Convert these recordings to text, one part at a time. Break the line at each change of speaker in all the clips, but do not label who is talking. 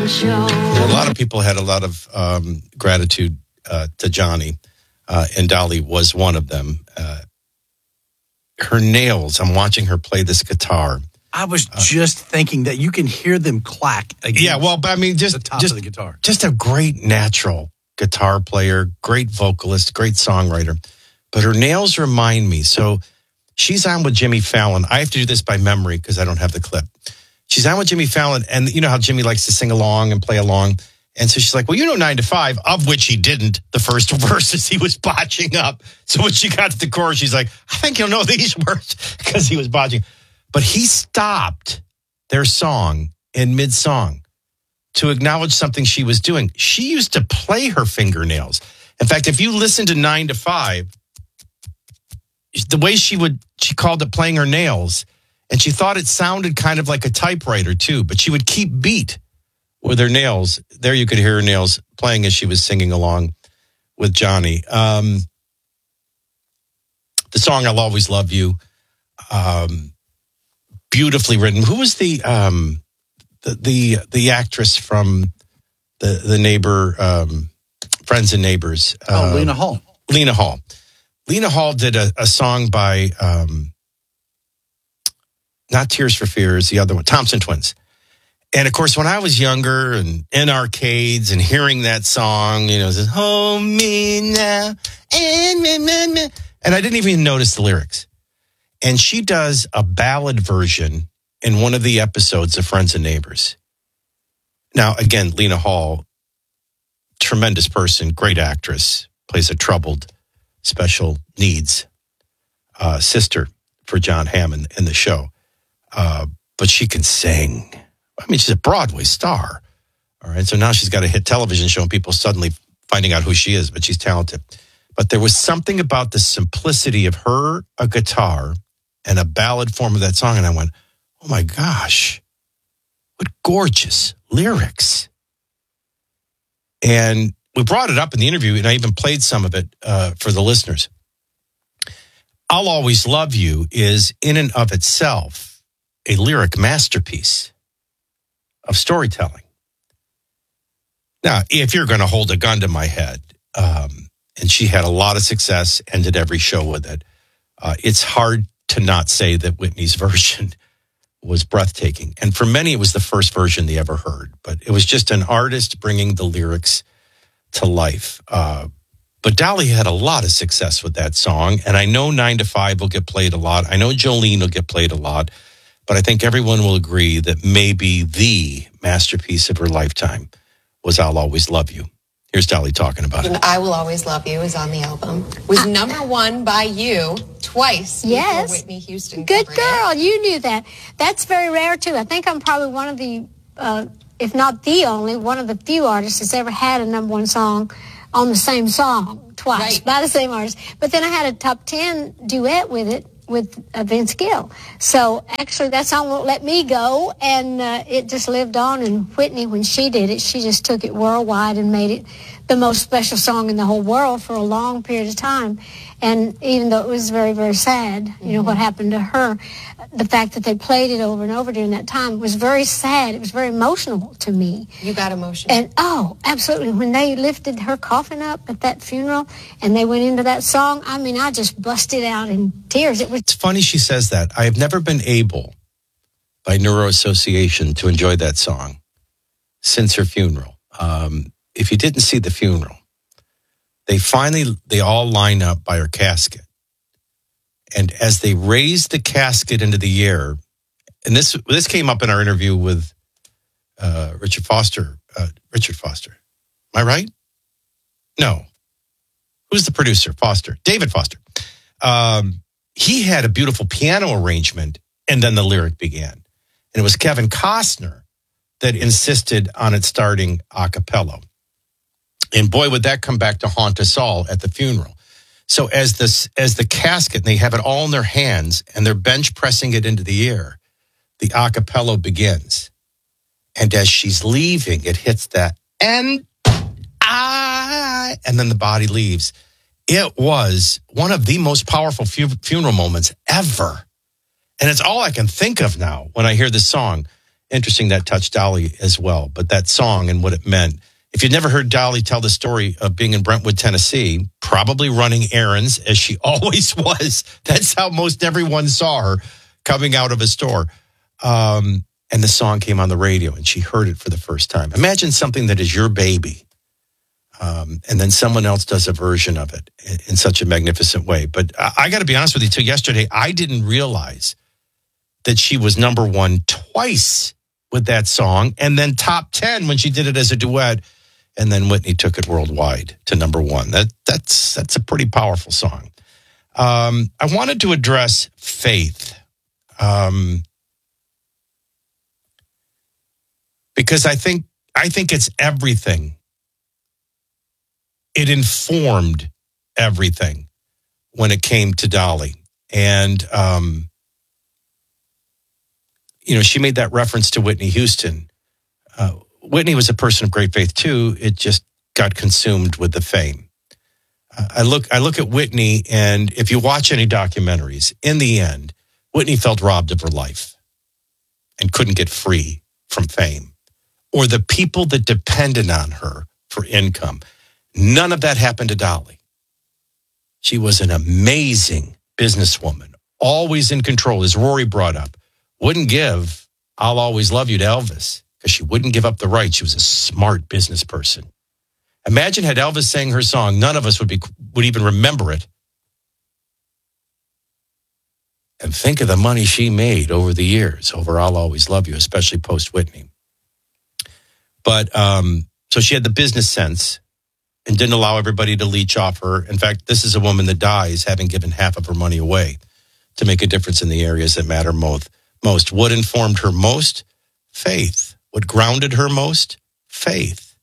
A lot of people had a lot of gratitude to Johnny, and Dolly was one of them. Her nails, I'm watching her play this guitar.
I was just thinking that you can hear them clack against
just
the top of the guitar.
Just a great natural guitar player, great vocalist, great songwriter. But her nails remind me. So she's on with Jimmy Fallon. I have to do this by memory because I don't have the clip. She's on with Jimmy Fallon, and you know how Jimmy likes to sing along and play along. And so she's like, well, 9 to 5, of which he didn't. The first verses he was botching up. So when she got to the chorus, she's like, I think you'll know these words because he was botching. But he stopped their song in mid-song to acknowledge something she was doing. She used to play her fingernails. In fact, if you listen to 9 to 5, the way she called it playing her nails, and she thought it sounded kind of like a typewriter too, but she would keep beat with her nails. There you could hear her nails playing as she was singing along with Johnny. The song "I'll Always Love You," beautifully written. Who was the actress from the neighbor Friends and Neighbors?
Lena Hall.
Lena Hall. Lena Hall did a song by not Tears for Fears, the other one, Thompson Twins. And of course, when I was younger and in arcades and hearing that song, it says, hold me now. And I didn't even notice the lyrics. And she does a ballad version in one of the episodes of Friends and Neighbors. Now, again, Lena Hall, tremendous person, great actress, plays a troubled special needs sister for John Hammond in the show. But she can sing. I mean, she's a Broadway star. All right. So now she's got a hit television show and people suddenly finding out who she is, but she's talented. But there was something about the simplicity of her, a guitar, and a ballad form of that song. And I went, oh my gosh, what gorgeous lyrics. And we brought it up in the interview, and I even played some of it for the listeners. I'll Always Love You is in and of itself a lyric masterpiece of storytelling. Now, if you're going to hold a gun to my head, and she had a lot of success, ended every show with it, it's hard to not say that Whitney's version was breathtaking. And for many, it was the first version they ever heard. But it was just an artist bringing the lyrics to life. But Dolly had a lot of success with that song. And I know 9 to 5 will get played a lot. I know Jolene will get played a lot. But I think everyone will agree that maybe the masterpiece of her lifetime was I'll Always Love You. Here's Dolly talking about it.
I Will Always Love You is on the album. Was number one by you twice.
Yes.
Before Whitney Houston.
Good girl. You knew that. That's very rare, too. I think I'm probably one of the, if not the only, one of the few artists that's ever had a number one song on the same song twice by the same artist. But then I had a top 10 duet with it with Vince Gill. So actually that song Won't Let Me Go, and it just lived on. And Whitney, when she did it, she just took it worldwide and made it the most special song in the whole world for a long period of time. And even though it was very, very sad, what happened to her, the fact that they played it over and over during that time was very sad. It was very emotional to me.
You got emotional.
And, oh, absolutely. When they lifted her coffin up at that funeral and they went into that song, I mean, I just busted out in tears.
It's funny she says that. I have never been able, by neuroassociation, to enjoy that song since her funeral. If you didn't see the funeral, they all line up by her casket. And as they raised the casket into the air, and this came up in our interview with Richard Foster. Richard Foster. Am I right? No. Who's the producer? Foster. David Foster. He had a beautiful piano arrangement, and then the lyric began. And it was Kevin Costner that insisted on it starting a cappella. And boy, would that come back to haunt us all at the funeral. So as the casket, and they have it all in their hands, and they're bench pressing it into the air, the a cappella begins. And as she's leaving, it hits that, and then the body leaves. It was one of the most powerful funeral moments ever. And it's all I can think of now when I hear this song. interesting that touched Dolly as well. But that song and what it meant. If you'd never heard Dolly tell the story of being in Brentwood, Tennessee, probably running errands as she always was. That's how most everyone saw her coming out of a store. And the song came on the radio and she heard it for the first time. Imagine something that is your baby. And then someone else does a version of it in such a magnificent way. But I got to be honest with you, till yesterday, I didn't realize that she was number one twice with that song and then top 10 when she did it as a duet. And then Whitney took it worldwide to number one. That's a pretty powerful song. I wanted to address faith. Because I think it's everything. It informed everything when it came to Dolly. And, she made that reference to Whitney Houston. Whitney was a person of great faith too. It just got consumed with the fame. I look at Whitney, and if you watch any documentaries, in the end, Whitney felt robbed of her life and couldn't get free from fame or the people that depended on her for income. None of that happened to Dolly. She was an amazing businesswoman, always in control, as Rory brought up. Wouldn't give "I'll Always Love You" to Elvis because she wouldn't give up the rights. She was a smart business person. Imagine had Elvis sang her song, none of us would even remember it. And think of the money she made over the years, over "I'll Always Love You," especially post-Whitney. But so she had the business sense and didn't allow everybody to leech off her. In fact, this is a woman that dies having given half of her money away to make a difference in the areas that matter most. What informed her most? Faith. What grounded her most? Faith.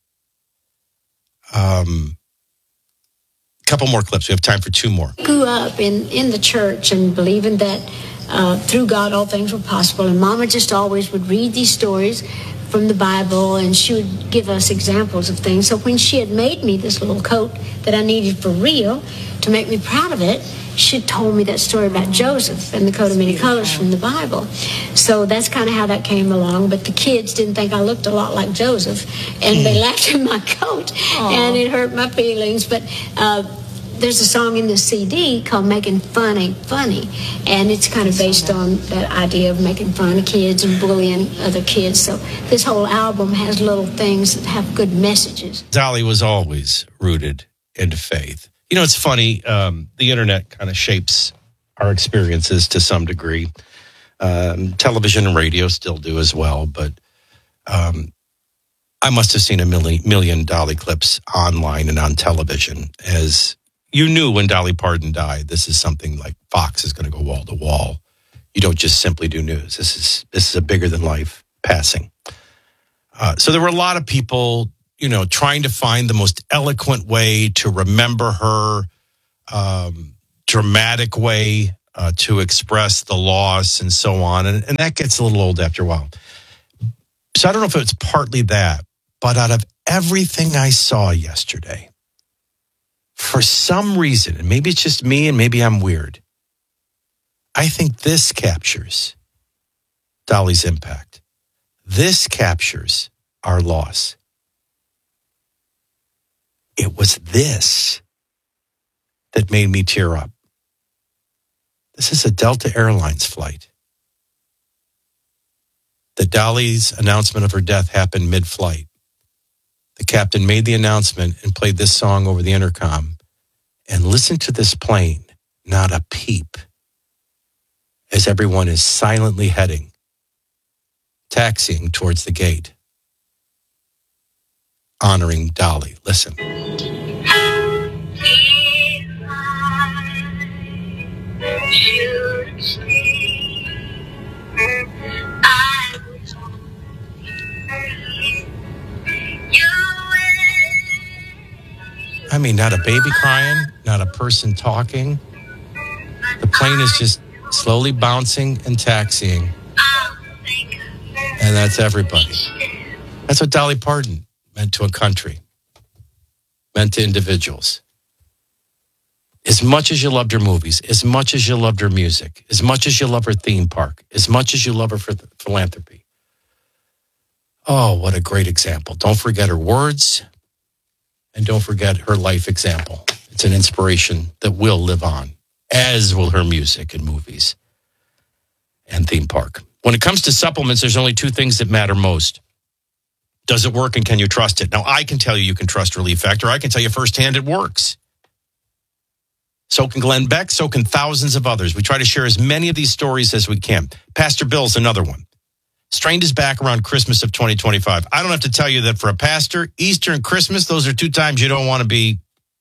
Couple more clips. We have time for two more.
Grew up in the church and believing that through God all things were possible. And Mama just always would read these stories from the Bible, and she would give us examples of things. So when she had made me this little coat that I needed for real to make me proud of it, she told me that story about Joseph and the coat of many colors from the Bible. So that's kind of how that came along. But the kids didn't think I looked a lot like Joseph, and they laughed at my coat, and it hurt my feelings. But there's a song in the CD called "Making Fun Ain't Funny," and it's kind of based on that idea of making fun of kids and bullying other kids. So this whole album has little things that have good messages.
Dolly was always rooted into faith. You know, it's funny, the internet kind of shapes our experiences to some degree. Television and radio still do as well, but I must have seen a million Dolly clips online and on television. As you knew when Dolly Parton died, this is something like Fox is going to go wall to wall. You don't just simply do news. This is a bigger than life passing. So there were a lot of people, trying to find the most eloquent way to remember her, dramatic way to express the loss and so on. And that gets a little old after a while. So I don't know if it's partly that, but out of everything I saw yesterday, for some reason, and maybe it's just me and maybe I'm weird, I think this captures Dolly's impact. This captures our loss. It was this that made me tear up. This is a Delta Airlines flight. The Dolly's announcement of her death happened mid-flight. The captain made the announcement and played this song over the intercom. And listen to this plane, not a peep, as everyone is silently taxiing towards the gate, honoring Dolly. Listen. I mean, not a baby crying, not a person talking. The plane is just slowly bouncing and taxiing. And that's everybody. That's what Dolly Parton meant to a country, meant to individuals. As much as you loved her movies, as much as you loved her music, as much as you love her theme park, as much as you love her for philanthropy, Oh, what a great example. Don't forget her words and don't forget her life example. It's an inspiration that will live on, as will her music and movies and theme park. When it comes to supplements, there's only two things that matter most. Does it work and can you trust it? Now, I can tell you can trust Relief Factor. I can tell you firsthand it works. So can Glenn Beck. So can thousands of others. We try to share as many of these stories as we can. Pastor Bill's another one. Strained his back around Christmas of 2025. I don't have to tell you that for a pastor, Easter and Christmas, those are two times you don't want to be,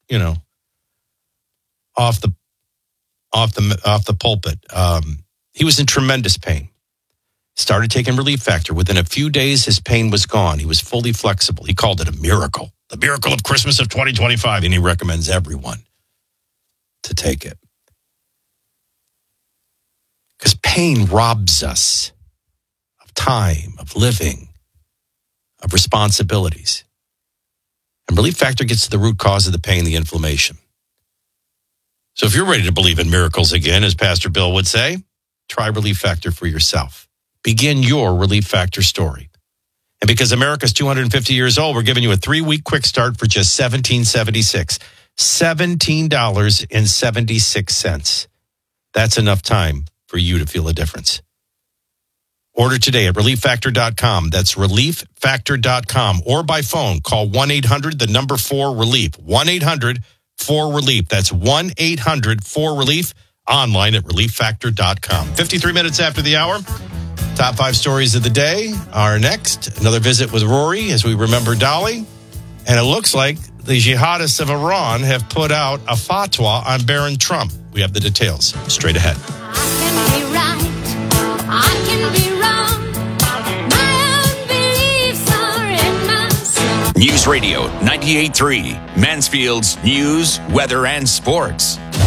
off the pulpit. He was in tremendous pain. Started taking Relief Factor. Within a few days, his pain was gone. He was fully flexible. He called it a miracle. The miracle of Christmas of 2025. And he recommends everyone to take it. Because pain robs us of time, of living, of responsibilities. And Relief Factor gets to the root cause of the pain, the inflammation. So if you're ready to believe in miracles again, as Pastor Bill would say, try Relief Factor for yourself. Begin your Relief Factor story. And because America's 250 years old, we're giving you a 3-week quick start for just $17.76. $17.76. That's enough time for you to feel a difference. Order today at ReliefFactor.com. That's ReliefFactor.com. Or by phone, call 1-800-4RELIEF. 1-800-4RELIEF. That's 1-800-4RELIEF. Online at ReliefFactor.com. 53 minutes after the hour. Top 5 stories of the day are next. Another visit with Rory as we remember Dolly. And it looks like the jihadists of Iran have put out a fatwa on Barron Trump. We have the details straight ahead.
I can be right. I can be wrong. My own beliefs are in my soul.
News Radio 98.3, Mansfield's news, weather, and sports.